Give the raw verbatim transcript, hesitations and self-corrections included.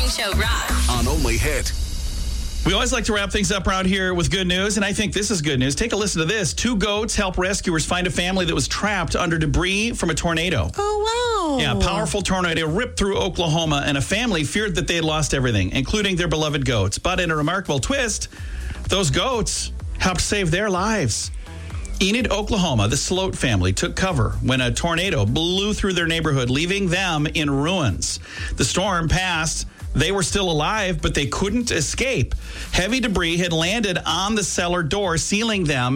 Morning Show Rock. On Only Hit. We always like to wrap things up around here with good news, and I think this is good news. Take a listen to this. Two goats help rescuers find a family that was trapped under debris from a tornado. Oh, wow. Yeah, a powerful tornado ripped through Oklahoma, and a family feared that they had lost everything, including their beloved goats. But in a remarkable twist, those goats helped save their lives. Enid, Oklahoma, the Sloat family took cover when a tornado blew through their neighborhood, leaving them in ruins. The storm passed. They were still alive, but they couldn't escape. Heavy debris had landed on the cellar door, sealing them